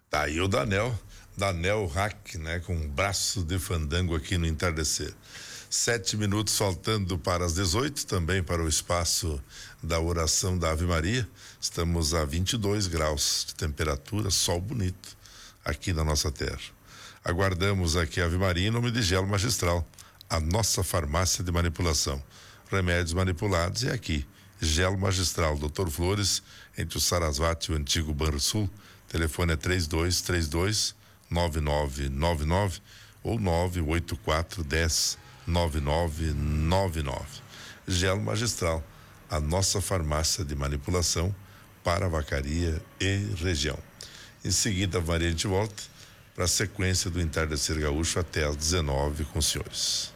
Tá aí o Danel Hack, né? Com um braço de fandango aqui no entardecer. 7 minutos faltando para as 18, também para o espaço da oração da Ave Maria. Estamos a 22 graus de temperatura, sol bonito aqui na nossa terra. Aguardamos aqui a Ave Maria em nome de Gelo Magistral, a nossa farmácia de manipulação. Remédios manipulados é aqui. Gelo Magistral, Dr. Flores, entre o Sarasvati e o antigo Banrisul. Telefone é 3222-9999 ou 98410-9999. Gelo Magistral, a nossa farmácia de manipulação para vacaria e região. Em seguida, Maria, a gente volta para a sequência do Entardecer Gaúcho até às 19 com os senhores.